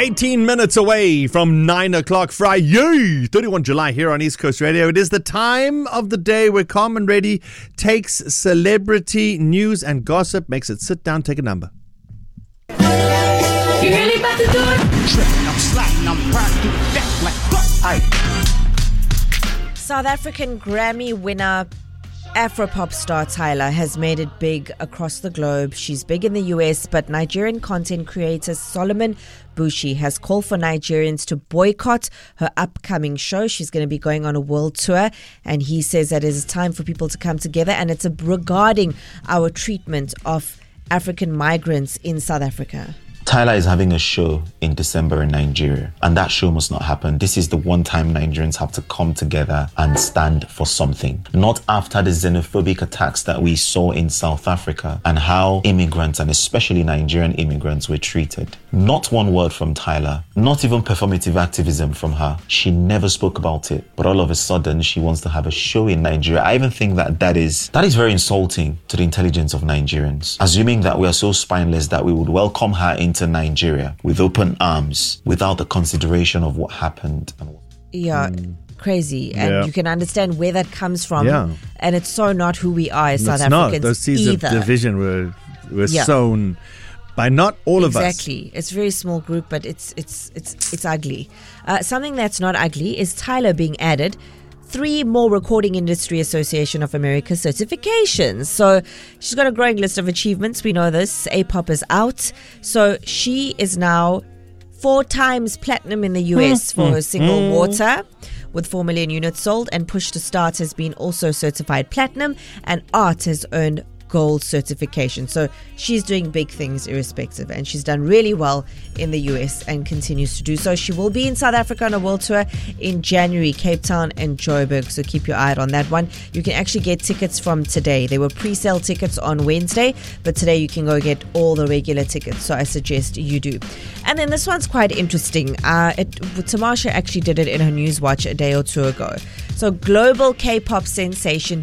18 minutes away from 9 o'clock Friday, 31 July here on East Coast Radio. It is the time of the day where Carmen Reddy takes celebrity news and gossip, makes it sit down, take a number. You really about to do it? Tripping, I'm sliding, I'm riding through the deck like South African Grammy winner Afropop star Tyla has made it big across the globe. She's big in the US, but Nigerian content creator Solomon Bushi has called for Nigerians to boycott her upcoming show. She's going to be going on a world tour, and he says that it is time for people to come together, and it's regarding our treatment of African migrants in South Africa. Tyla is having a show in December in Nigeria, and that show must not happen. This is the one time Nigerians have to come together and stand for something. Not after the xenophobic attacks that we saw in South Africa and how immigrants, and especially Nigerian immigrants, were treated. Not one word from Tyla, not even performative activism from her. She never spoke about it, but all of a sudden she wants to have a show in Nigeria. I even think that is very insulting to the intelligence of Nigerians. Assuming that we are so spineless that we would welcome her into Nigeria with open arms without the consideration of what happened. Crazy. And you can understand where that comes from. And it's so not who we are as South Africans. Africans. Those seeds of division were sown by not all of us. Exactly. It's a very small group, but it's ugly. Something that's not ugly is Tyla being added 3 more Recording Industry Association of America certifications. So she's got a growing list of achievements. We know this. A-pop is out. So she is now 4 times platinum in the US for her single Water, with 4 million units sold. And Push to Start has been also certified platinum, and Art has earned gold certification. So she's doing big things irrespective, and she's done really well in the US and continues to do so. She will be in South Africa on a world tour in January, Cape Town and Joburg, so keep your eye out on that one. You can actually get tickets from today. There were pre-sale tickets on Wednesday, but today you can go get all the regular tickets, so I suggest you do. And then this one's quite interesting. Tamasha actually did it in her Newswatch a day or two ago. So global K-pop sensation